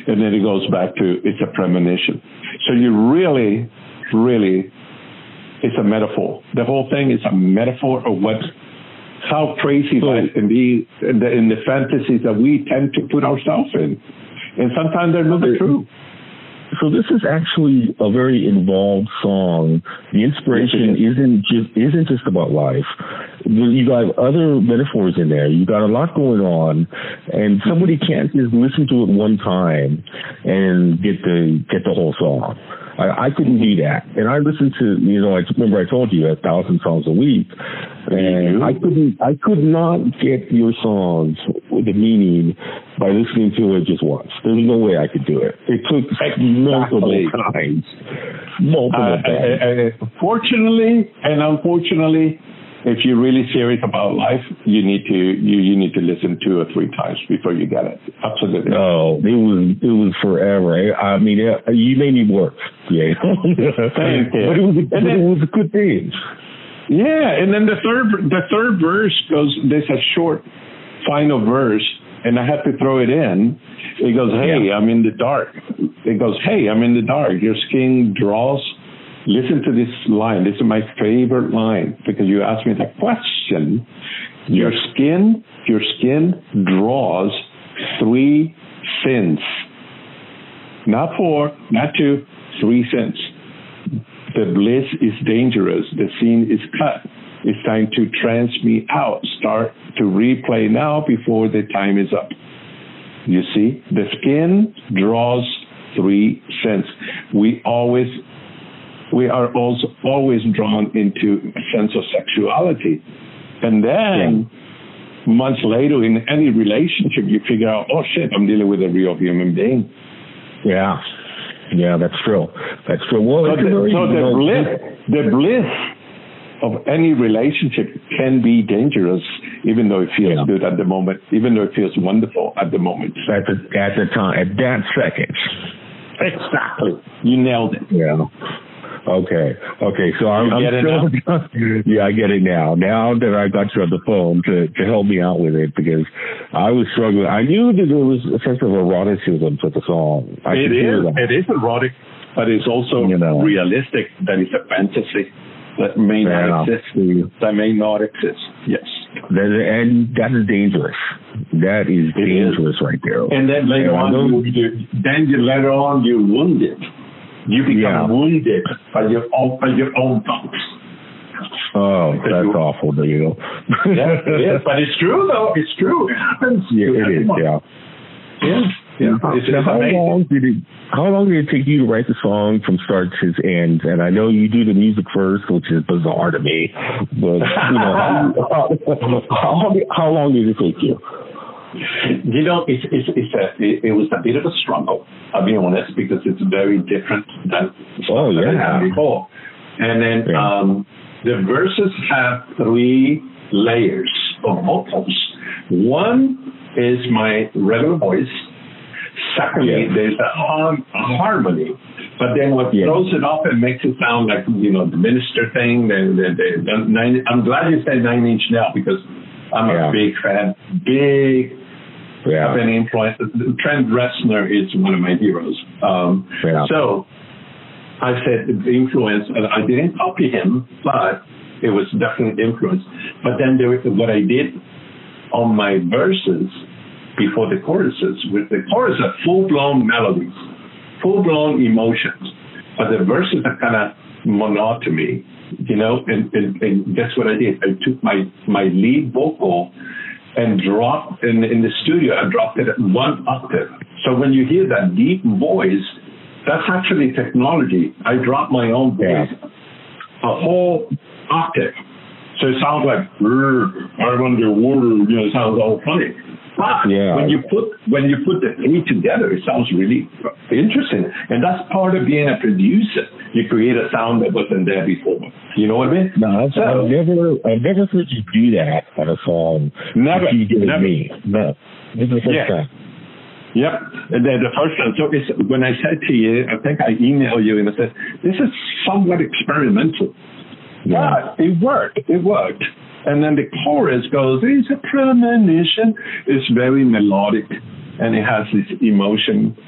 and then it goes back to it's a premonition. So you really, really, it's a metaphor. The whole thing is a metaphor of how crazy life can be in the fantasies that we tend to put ourselves in, and sometimes they're not true. So this is actually a very involved song. The inspiration isn't just about life. You got other metaphors in there. You got a lot going on, and somebody can't just listen to it one time and get the whole song. I couldn't do that. And I listened to, I remember I told you 1,000 songs a week, and I could not get your songs, the meaning, by listening to it just once. There's no way I could do it. It took multiple times. Fortunately and unfortunately, if you're really serious about life, you need to listen 2 or 3 times before you get it. Absolutely. No, it was forever. I mean, you made me work. Yeah. Thank you. But it was a good thing. Yeah, and then the third verse goes. There's a short final verse, and I have to throw it in. It goes, "Hey, I'm in the dark." It goes, "Hey, I'm in the dark. Your skin draws." Listen to this line. This is my favorite line because you asked me that question. Your skin draws 3 sins. Not 4, not 2, 3 sins. The bliss is dangerous. The scene is cut. It's time to trance me out. Start to replay now before the time is up. You see, the skin draws 3 sins. We are also always drawn into a sense of sexuality. And then months later in any relationship, you figure out, oh shit, I'm dealing with a real human being. Yeah. Yeah, that's true. That's true. Well, the bliss of any relationship can be dangerous, even though it feels good at the moment, even though it feels wonderful at the moment. At the time, at that second. Exactly. You nailed it. Yeah. Okay. So I'm still, I get it now. Now that I got you on the phone to help me out with it, because I was struggling. I knew that there was a sense of eroticism to the song. It is erotic, but it's also realistic. That is a fantasy that may not exist. That may not exist. Yes. And that is dangerous. That is dangerous right there. And then later on, you're wounded. You become wounded by your own thoughts. Oh, that's awful, Diego. Yes, it is. But it's true, though. It's true. It happens. Yeah, it is, yeah. Now, how long did it take you to write the song from start to end? And I know you do the music first, which is bizarre to me. But, how long did it take you? It was a bit of a struggle, I'll be honest, because it's very different than stuff that I had before. And then the verses have 3 layers of vocals. One is my regular voice. Secondly, there's a harmony. But then what throws it off and makes it sound like, the minister thing. I'm glad you said 9 Inch Nails, because I'm a big fan. I've been influenced. Trent Reznor is one of my heroes. So I said the influence. I didn't copy him, but it was definitely influence. But then what I did on my verses before the choruses. With the chorus are full-blown melodies, full-blown emotions. But the verses are kind of monotony. And guess what I did? I took my lead vocal and dropped in the studio. I dropped it at 1 octave. So when you hear that deep voice, that's actually technology. I dropped my own voice a whole octave. So it sounds like I'm underwater. It sounds all funny. But when you put the 3 together, it sounds really interesting. And that's part of being a producer. You create a sound that wasn't there before. You know what I mean? No, I've never heard you do that on a song. Never. Me. No. This is the first time. Yep. And then the first time. So when I said to you, I think I emailed you and I said, this is somewhat experimental. Yeah, it worked. And then the chorus goes, it's a premonition. It's very melodic, and it has this emotion